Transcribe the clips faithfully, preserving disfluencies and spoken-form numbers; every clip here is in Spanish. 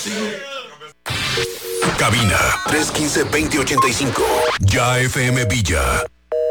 Cabina tres uno cinco, dos cero ocho cinco. Ya F M Villa.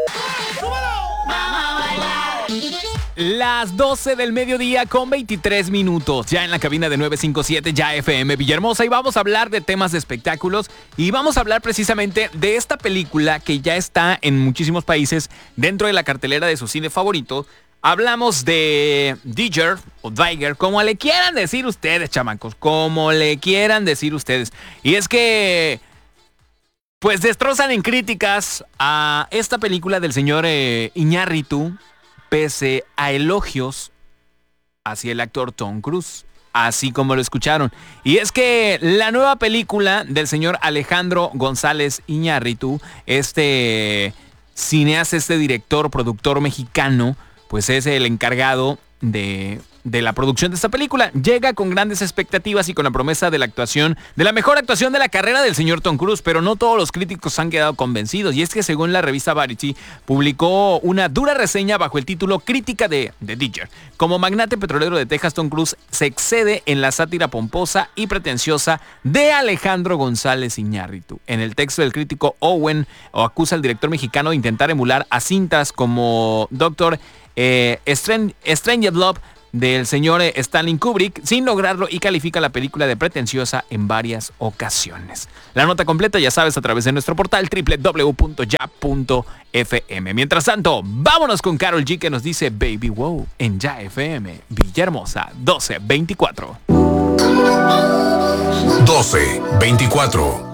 Las doce del mediodía con veintitrés minutos, ya en la cabina de nueve cinco siete, ya F M Villahermosa, y vamos a hablar de temas de espectáculos y vamos a hablar precisamente de esta película que ya está en muchísimos países dentro de la cartelera de su cine favorito. Hablamos de Digger o Diger, como le quieran decir ustedes, chamacos, como le quieran decir ustedes. Y es que pues destrozan en críticas a esta película del señor eh, Iñárritu, pese a elogios hacia el actor Tom Cruise, así como lo escucharon. Y es que la nueva película del señor Alejandro González Iñárritu, este cineasta, este director, productor mexicano, pues es el encargado de, de la producción de esta película. Llega con grandes expectativas y con la promesa de la actuación, de la mejor actuación de la carrera del señor Tom Cruise, pero no todos los críticos han quedado convencidos. Y es que según la revista Variety, publicó una dura reseña bajo el título Crítica de The Digger. Como magnate petrolero de Texas, Tom Cruise se excede en la sátira pomposa y pretenciosa de Alejandro González Iñárritu. En el texto del crítico Owen o acusa al director mexicano de intentar emular a cintas como Doctor Eh, Strange, Strangelove del señor eh, Stanley Kubrick sin lograrlo y califica la película de pretenciosa en varias ocasiones. La nota completa ya sabes a través de nuestro portal doble u doble u doble u punto ya punto f m. Mientras tanto, vámonos con Karol G que nos dice Baby Wow en Ya F M Villahermosa doce veinticuatro. doce veinticuatro.